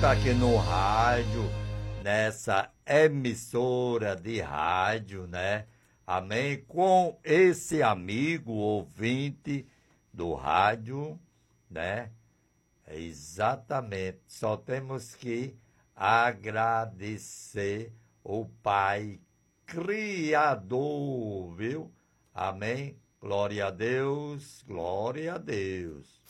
volta aqui no rádio, nessa emissora de rádio, né? Amém? Com esse amigo ouvinte do rádio, né? Exatamente. Só temos que agradecer o Pai Criador, viu? Amém? Glória a Deus, glória a Deus.